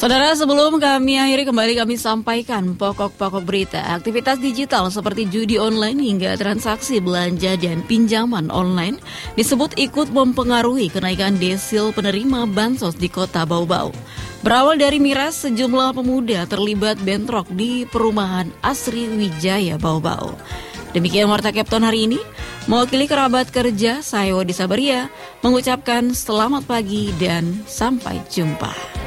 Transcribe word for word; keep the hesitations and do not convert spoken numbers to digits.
Saudara, sebelum kami akhiri kembali kami sampaikan pokok-pokok berita. Aktivitas digital seperti judi online hingga transaksi belanja dan pinjaman online disebut ikut mempengaruhi kenaikan desil penerima bansos di kota Bau-Bau. Berawal dari miras, sejumlah pemuda terlibat bentrok di perumahan Asri Wijaya Bau-Bau. Demikian Warta Kepton hari ini. Mewakili kerabat kerja, saya Wadi Sabaria mengucapkan selamat pagi dan sampai jumpa.